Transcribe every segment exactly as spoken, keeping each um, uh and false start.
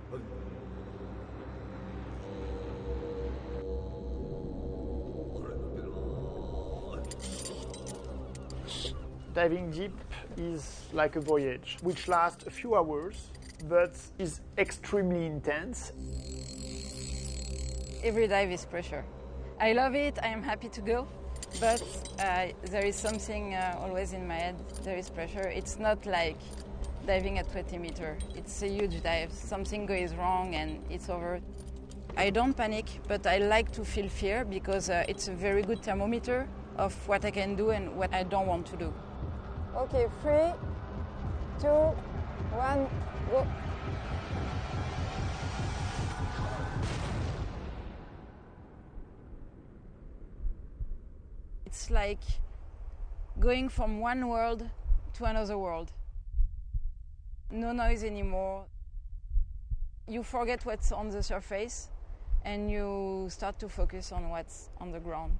Diving deep is like a voyage, which lasts a few hours, but is extremely intense. Every dive is pressure. I love it, I am happy to go, but uh, there is something uh, always in my head, there is pressure. It's not like diving at twenty meters. It's a huge dive. Something goes wrong and it's over. I don't panic, but I like to feel fear because uh, it's a very good thermometer of what I can do and what I don't want to do. Okay, three, two, one, go. It's like going from one world to another world. No noise anymore. You forget what's on the surface and you start to focus on what's on the ground.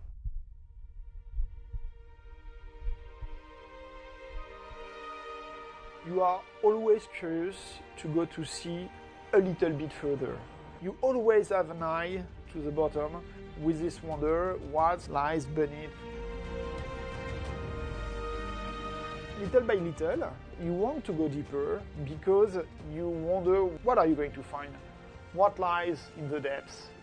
You are always curious to go to see a little bit further. You always have an eye to the bottom with this wonder what lies beneath. Little by little, you want to go deeper because you wonder what are you going to find, what lies in the depths.